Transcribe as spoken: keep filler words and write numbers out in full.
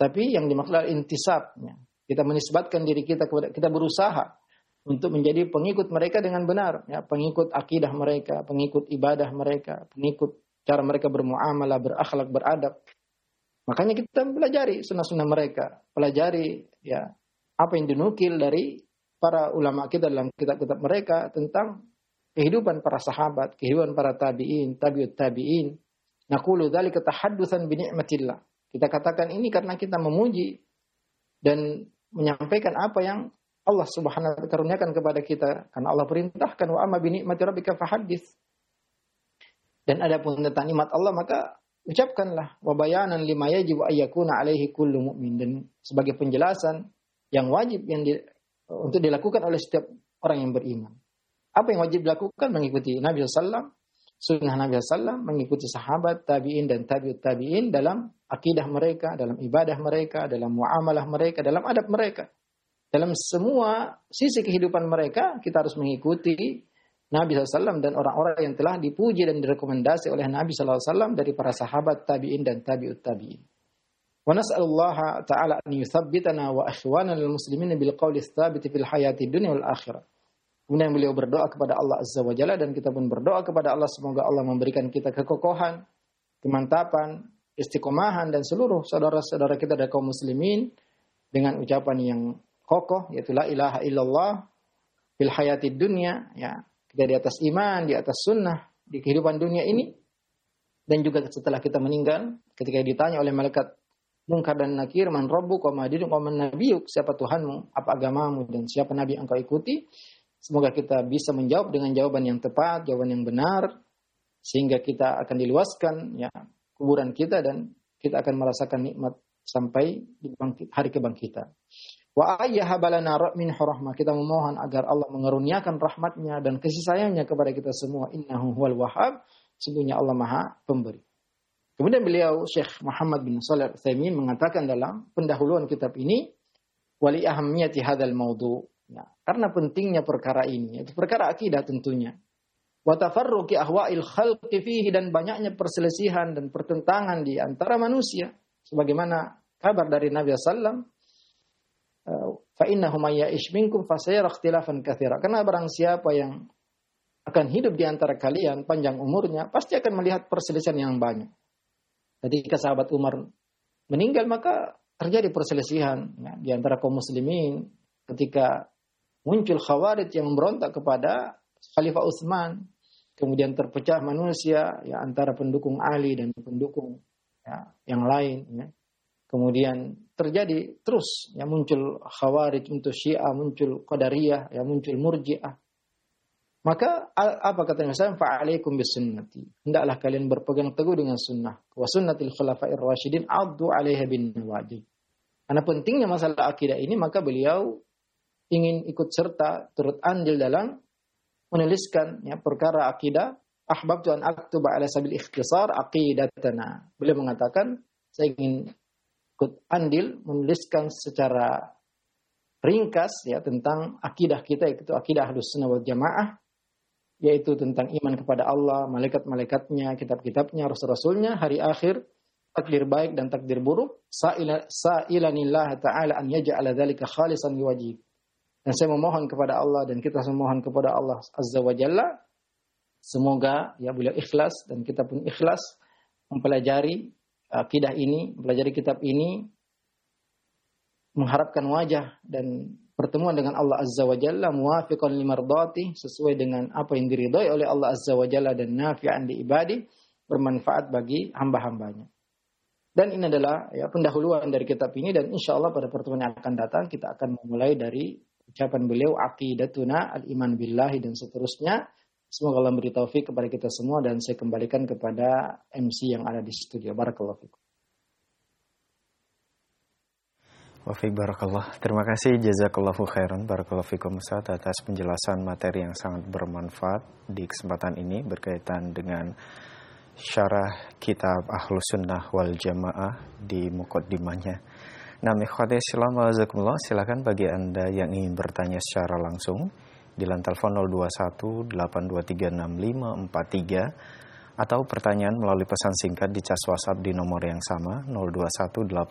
Tapi yang dimaksud adalah intisab. Ya. Kita menisbatkan diri kita kepada, kita berusaha untuk menjadi pengikut mereka dengan benar. Ya. Pengikut akidah mereka, pengikut ibadah mereka, pengikut cara mereka bermuamalah, berakhlak, beradab. Makanya kita pelajari sunnah-sunnah mereka. Pelajari ya apa yang dinukil dari para ulama kita dalam kitab-kitab mereka tentang kehidupan para sahabat, kehidupan para tabi'in, tabi'ut tabi'in. Naqulu dzalika tahaddusan bi ni'matillah. Kita katakan ini karena kita memuji dan menyampaikan apa yang Allah Subhanahu wa taala karuniakan kepada kita, karena Allah perintahkan wa amma bi ni'mati rabbika fahaddits. Dan adapun tentang nikmat Allah maka ucapkanlah wa bayanan lima yajibu ayyakuna alaihi kullu mu'min, dan sebagai penjelasan yang wajib yang di, untuk dilakukan oleh setiap orang yang beriman. Apa yang wajib dilakukan? Mengikuti Nabi sallallahu alaihi wasallam, sunnah Nabi sallallahu alaihi wasallam, mengikuti sahabat, tabi'in dan tabi'ut tabi'in dalam akidah mereka, dalam ibadah mereka, dalam muamalah mereka, dalam adab mereka. Dalam semua sisi kehidupan mereka kita harus mengikuti Nabi sallallahu alaihi wasallam dan orang-orang yang telah dipuji dan direkomendasi oleh Nabi sallallahu alaihi wasallam dari para sahabat, tabi'in dan tabi'ut tabi'in. Wa nas'alullaha ta'ala an yuthabbitana wa ikhwanana al-muslimin bil qawli tsabit fil hayati dunya wal akhirah. Kemudian beliau berdoa kepada Allah Azza wa Jalla, dan kita pun berdoa kepada Allah semoga Allah memberikan kita kekokohan, kemantapan, istiqomahan dan seluruh saudara-saudara kita dari kaum muslimin dengan ucapan yang kokoh, yaitu la ilaha illallah fil hayati dunya, ya. Kita di atas iman, di atas sunnah, di kehidupan dunia ini. Dan juga setelah kita meninggal, ketika ditanya oleh malaikat Munkar dan Nakir, man rabbuk wa ma dinuka wa man nabiyuk, siapa Tuhanmu, apa agamamu, dan siapa nabi yang engkau ikuti. Semoga kita bisa menjawab dengan jawaban yang tepat, jawaban yang benar, sehingga kita akan diluaskan ya kuburan kita, dan kita akan merasakan nikmat sampai di hari kebangkitan. Wa ayyahabalana min rahmah, kita memohon agar Allah mengaruniakan rahmatnya dan kasih sayangnya kepada kita semua. Innahu huwal wahhab, sesungguhnya Allah Maha Pemberi. Kemudian beliau Syekh Muhammad bin Shalih Al-Utsaimin mengatakan dalam pendahuluan kitab ini, wali ahammiyati hadzal maudhu, ya, karena pentingnya perkara ini, itu perkara akidah tentunya. Wa tafarruqi ahwa'il khalqi fihi, dan banyaknya perselisihan dan pertentangan di antara manusia, sebagaimana kabar dari Nabi sallallahu alaihi wasallam, fa innahu may ya'ish minkum fasayara ikhtilafan katsira, karena barang siapa yang akan hidup di antara kalian panjang umurnya pasti akan melihat perselisihan yang banyak. Ketika sahabat Umar meninggal maka terjadi perselisihan ya, di antara kaum muslimin ketika muncul Khawarij yang memberontak kepada Khalifah Utsman, kemudian terpecah manusia ya antara pendukung Ali dan pendukung ya, yang lain ya. Kemudian terjadi terus ya muncul Khawarij, muncul Syiah, muncul Qadariyah, ya muncul Murji'ah. Maka apa kata Nabi sallallahu alaihi wasallam? Fa'alaikum bisunnati. Hendaklah kalian berpegang teguh dengan sunnah. Wa sunnatil khulafa'ir rasyidin 'addu 'alaiha bin nawajid. Karena pentingnya masalah akidah ini, maka beliau ingin ikut serta turut andil dalam menuliskan ya perkara akidah. Ahbabtu an aktuba ala sabil ikhtisar aqidatana. Beliau mengatakan, saya ingin ikut andil menuliskan secara ringkas ya tentang akidah kita, yaitu akidah Ahlus Sunnah wal Jamaah, yaitu tentang iman kepada Allah, malaikat-malaikatnya, kitab-kitabnya, rasul-rasulnya, hari akhir, takdir baik dan takdir buruk. Sa'ila sa'ilanillah ta'ala an yaj'ala dzalika khalisan liwajhi. Dan saya memohon kepada Allah, dan kita memohon kepada Allah Azza wa Jalla, semoga ya beliau ikhlas dan kita pun ikhlas mempelajari akidah ini, mempelajari kitab ini, mengharapkan wajah dan pertemuan dengan Allah Azza wa Jalla, muwafiqan limardati, sesuai dengan apa yang diridhai oleh Allah Azza wa Jalla, dan nafi'an li ibadi, bermanfaat bagi hamba-hambanya. Dan ini adalah ya pendahuluan dari kitab ini, dan insyaallah pada pertemuan yang akan datang kita akan memulai dari ucapan beliau aqidatuna al-iman billahi dan seterusnya. Semoga Allah beri taufik kepada kita semua, dan saya kembalikan kepada M C yang ada di studio. Barakallahu fikum. Wafiq barakallah. Terima kasih, jazakallahu khairan, barakallahu fikum Ustaz, atas penjelasan materi yang sangat bermanfaat di kesempatan ini berkaitan dengan syarah kitab Ahlus Sunnah wal Jamaah di muqaddimahnya. Nah, ikhwati Islam wajazakumullah, silakan bagi Anda yang ingin bertanya secara langsung di line telepon nol dua satu delapan dua tiga enam lima empat tiga, atau pertanyaan melalui pesan singkat di cas WhatsApp di nomor yang sama nol dua satu delapan